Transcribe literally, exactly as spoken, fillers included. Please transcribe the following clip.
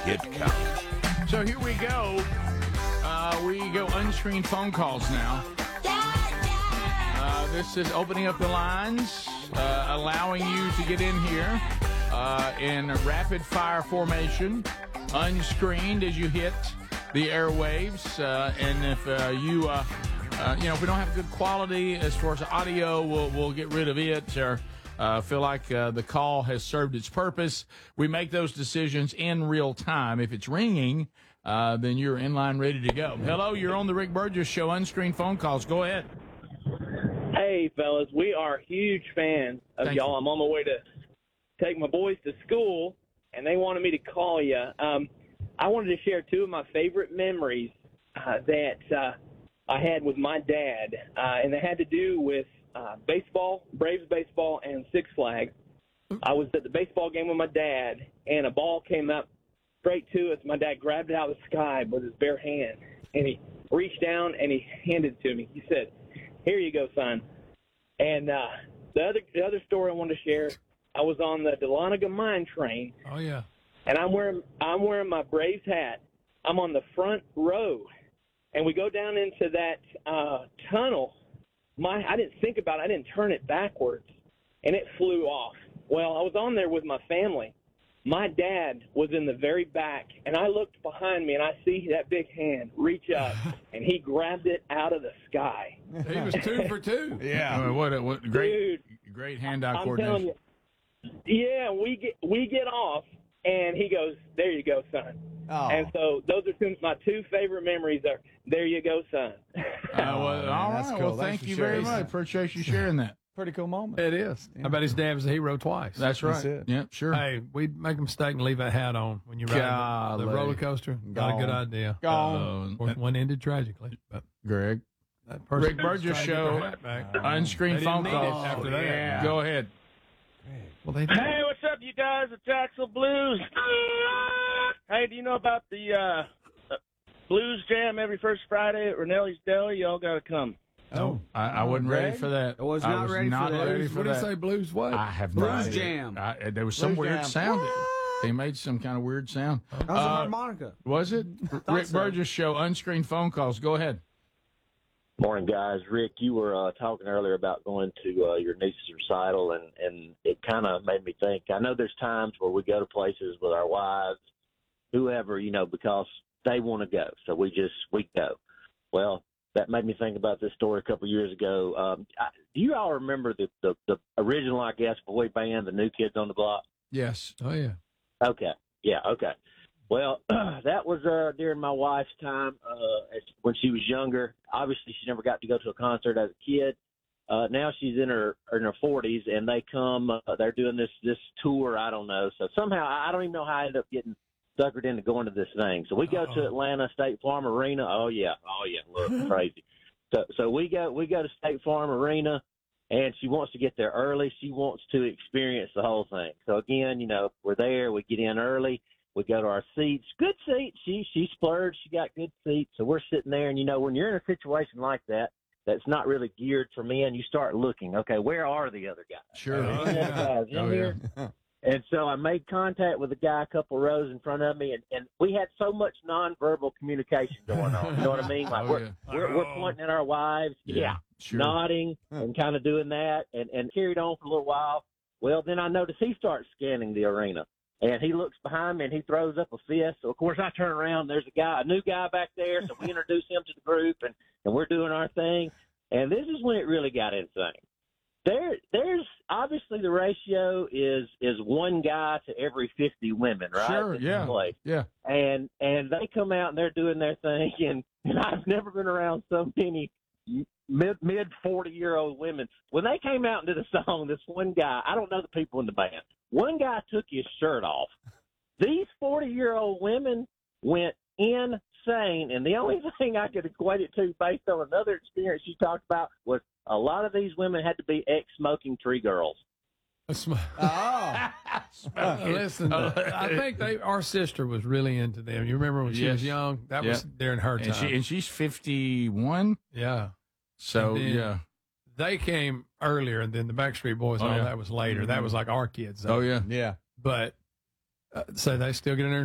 It counts. So here we go. Uh, we go unscreened phone calls now. Uh, this is opening up the lines, uh, allowing you to get in here uh, in a rapid-fire formation, unscreened as you hit the airwaves. Uh, and if uh, you, uh, uh, you know, if we don't have good quality as far as audio, we'll we'll get rid of it or uh, feel like uh, the call has served its purpose. We make those decisions in real time. If it's ringing, uh, then you're in line, ready to go. Hello, you're on the Rick Burgess Show. Unscreened phone calls. Go ahead. Hey, fellas, we are huge fans of Thank y'all. you. I'm on my way to take my boys to school, and they wanted me to call you. Um, I wanted to share two of my favorite memories uh, that uh, I had with my dad, uh, and they had to do with uh, baseball, Braves baseball, and Six Flags. I was at the baseball game with my dad, and a ball came up straight to us. My dad grabbed it out of the sky with his bare hand, and he reached down and he handed it to me. He said, "Here you go, son." And uh, the other the other story I wanted to share, I was on the Dahlonega mine train, Oh, yeah. and I'm wearing I'm wearing my Braves hat. I'm on the front row, and we go down into that uh, tunnel. My I didn't think about it. I didn't turn it backwards, and it flew off. Well, I was on there with my family. My dad was in the very back, and I looked behind me, and I see that big hand reach up, and he grabbed it out of the sky. He was two for two. Yeah, uh, what a, what great, Dude, great hand-eye I'm telling coordination. you. Yeah, we get we get off, and he goes, "There you go, son." Oh. And so those are two, my two favorite memories are, "There you go, son." Uh, well, man, all that's right. cool. Well, Thanks thank for you very sharing. much. Appreciate you sharing that. Pretty cool moment. It is. I bet his dad was a hero twice. That's right. That's it. Yep, sure. Hey, we'd make a mistake and leave that hat on when you ride the, Golly. the roller coaster. Not a good Gone. idea. Gone. Of course, one ended tragically. But Greg. that person Rick Burgess was trying to get Show. their hat back. Unscreened They phone didn't need it calls. after that. Yeah. Go ahead. Well, they Hey, what's up, you guys at Jacksonville Blues? Hey, do you know about the uh, Blues Jam every first Friday at Ranelli's Deli? Y'all got to come. Oh, I, I wasn't Greg? ready for that. I was I not was ready for not that. ready for what did that. he say? Blues what? I have no Blues idea. Jam. I, there was some Blues weird Jam. sound. What? He made some kind of weird sound. That was a Uh, harmonica. Was it? Rick so. Burgess Show. Unscreened phone calls. Go ahead. Morning, guys. Rick, you were uh, talking earlier about going to uh, your niece's recital, and, and it kind of made me think. I know there's times where we go to places with our wives, whoever, you know, because they want to go. So we just, we go. Well, that made me think about this story a couple of years ago. Um, I, do you all remember the, the, the original, I guess, boy band, the New Kids on the Block? Yes. oh yeah. Okay. Yeah, okay. Well, that was uh, during my wife's time uh, as- when she was younger. Obviously, she never got to go to a concert as a kid. Uh, now she's in her in her forties, and they come. Uh, they're doing this this tour. I don't know. So somehow I don't even know how I ended up getting suckered into going to this thing. So we go to Atlanta State Farm Arena. Oh yeah, oh yeah, look crazy. So so we go we go to State Farm Arena, and she wants to get there early. She wants to experience the whole thing. So again, you know, we're there. We get in early. We go to our seats. Good seats. She she splurged. She got good seats. So we're sitting there, and you know, when you're in a situation like that, that's not really geared for men, you start looking. Okay, where are the other guys? Sure. Are any other guys in Oh, here? yeah. And so I made contact with a guy a couple rows in front of me, and, and we had so much nonverbal communication going on. You know what I mean? Like Oh, we're, yeah. we're we're pointing at our wives, yeah, Sure. nodding and kind of doing that, and and carried on for a little while. Well, then I noticed he starts scanning the arena, and he looks behind me and he throws up a fist. So of course I turn around. There's a guy, a new guy back there. So we introduce him to the group, and and we're doing our thing. And this is when it really got insane. There, there's obviously the ratio is is one guy to every fifty women, right? Sure. This Yeah. place. Yeah. And and they come out and they're doing their thing, and, and I've never been around so many mid mid forty year old women. When they came out and did a song, this one guy, I don't know the people in the band. One guy took his shirt off. These forty year old women went insane, and the only thing I could equate it to, based on another experience you talked about, was a lot of these women had to be ex-smoking tree girls. Sm- Oh. Uh, listen, I think they, our sister was really into them. You remember when she Yes. was young? That Yeah. was during her time. And she and she's fifty-one. yeah. So And then yeah. They came earlier, and then the Backstreet Boys and Oh, all yeah. that was later. That was like our kids. though. Oh yeah. Yeah. But uh, so they still get in there